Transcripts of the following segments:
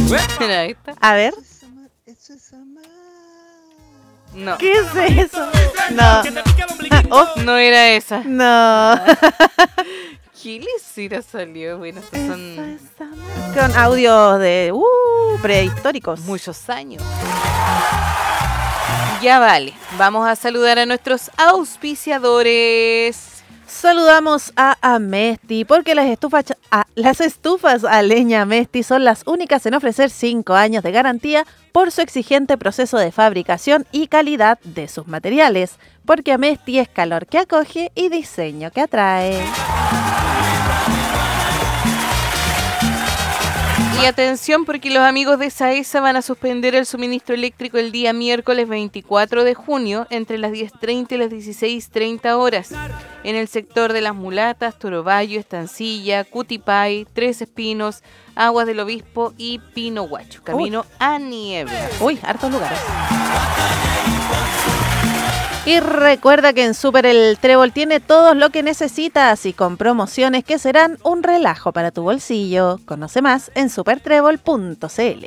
Mira, ahí está. A ver. Eso es amar. No, ¿Qué es eso? No. Oh, no era esa. no. ¿Qué lesera salió? Bueno, estos son Con audios de prehistóricos. muchos años. Ya vale, vamos a saludar a nuestros auspiciadores. Saludamos a Amesti porque las estufas a leña Amesti son las únicas en ofrecer 5 años de garantía por su exigente proceso de fabricación y calidad de sus materiales. Porque Amesti es calor que acoge y diseño que atrae. Y atención porque los amigos de Saesa van a suspender el suministro eléctrico el día miércoles 24 de junio entre las 10:30 y las 16:30 horas en el sector de Las Mulatas, Torobayo, Estancilla, Cutipay, Tres Espinos, Aguas del Obispo y Pino Huacho, camino a Niebla. Uy, hartos lugares. Y recuerda que en Super el Trébol tiene todo lo que necesitas y con promociones que serán un relajo para tu bolsillo. Conoce más en supertrébol.cl.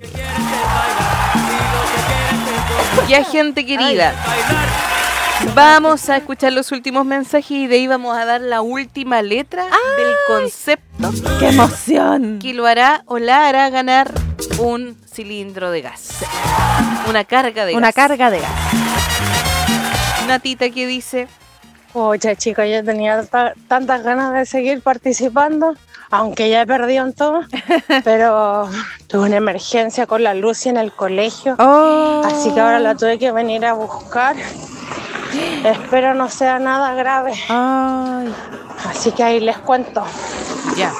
Ya, gente querida, vamos a escuchar los últimos mensajes y de ahí vamos a dar la última letra del concepto ¡Qué emoción! que lo hará o la hará ganar un cilindro de gas. Una carga de gas. Una carga de gas. Natita, ¿qué dice? Oye, chicos, yo tenía tantas ganas de seguir participando, aunque ya he perdido en todo, pero tuve una emergencia con la Lucy en el colegio, así que ahora la tuve que venir a buscar. Espero no sea nada grave. Ay. Así que ahí les cuento. Ya.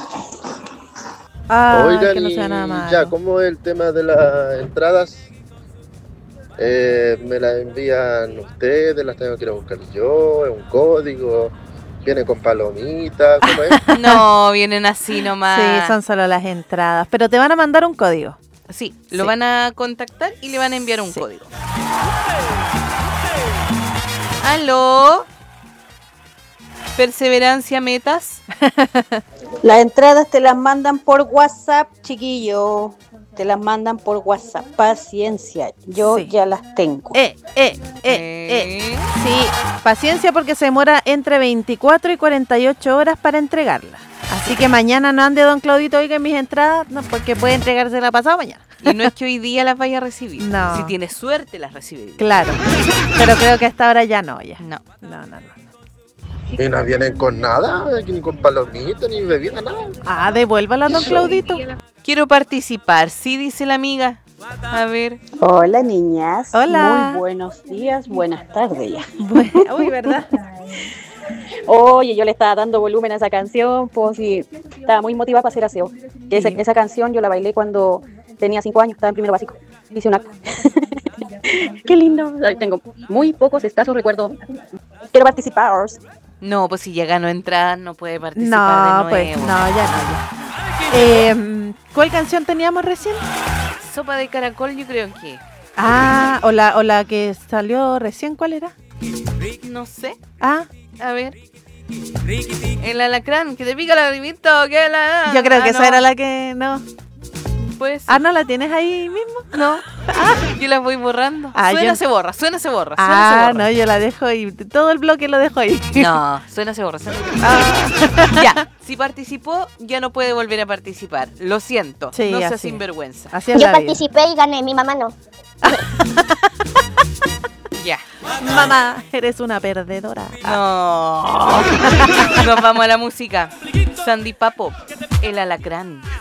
Oigan, que no y sea nada malo. ya, ¿cómo es el tema de las entradas? ¿Me las envían ustedes? ¿Las tengo que ir a buscar yo? ¿Es un código? ¿Viene con palomitas? ¿Cómo es? No, vienen así nomás. Sí, son solo las entradas, pero te van a mandar un código. Sí, lo Sí. van a contactar y le van a enviar un Sí. código. ¿Aló? ¿Perseverancia Metas? Las entradas te las mandan por WhatsApp, chiquillo. Te las mandan por WhatsApp. Paciencia, yo Sí. ya las tengo. Sí, paciencia porque se demora entre 24 y 48 horas para entregarla. Así que mañana no ande don Claudito, oiga mis entradas, no, porque puede entregársela pasado mañana. Y no es que hoy día las vaya a recibir. No. Si tienes suerte, las recibirás. Claro, pero creo que hasta ahora ya no, ya. No. No. ¿Y no vienen con nada? Ni con palomitas, ni bebida, nada. Ah, devuélvala don Claudito. Quiero participar, sí, dice la amiga. A ver. Hola, niñas. Hola. Muy buenos días, buenas tardes ya. Uy, ¿verdad? Oye, yo le estaba dando volumen a esa canción, pues sí, estaba muy motivada para hacer aseo. Esa canción yo la bailé cuando tenía 5 años, estaba en primero básico. Hice un acto. Qué lindo. Ay, tengo muy pocos escasos recuerdos. Quiero participar. No, pues si ya ganó entrada, no puede participar No, de pues, nuevo. no, ya. ¿Cuál canción teníamos recién? Sopa de caracol, yo creo que. Ah, o la que salió recién, ¿cuál era? No sé. Ah, A ver. El alacrán, que te pica el agrimito, que la... yo creo que esa no. era la que no. Pues Ah, ¿no la tienes ahí mismo? no. Yo las voy borrando. Ah, Suena, yo- se borra, suena, se borra. Ah, no, yo la dejo ahí. Todo el bloque lo dejo ahí. No, suena, se borra. Suena, se borra. Ah. Ya, si participó, ya no puede volver a participar. Lo siento. Sí, no sea así. sinvergüenza. Así es Yo la vida. participé y gané, mi mamá no. Ya. Mamá, eres una perdedora. No. Nos vamos a la música. Sandy Papo, el alacrán.